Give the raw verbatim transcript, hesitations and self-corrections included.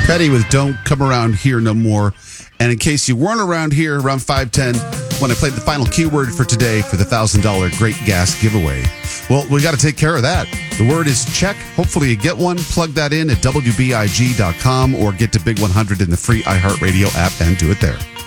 Petty with Don't Come Around Here No More. And in case you weren't around here around five ten, when I played the final keyword for today for the one thousand dollars Great Gas giveaway. Well, we got to take care of that. The word is check. Hopefully you get one. Plug that in at W B I G dot com or get to Big one hundred in the free iHeartRadio app and do it there.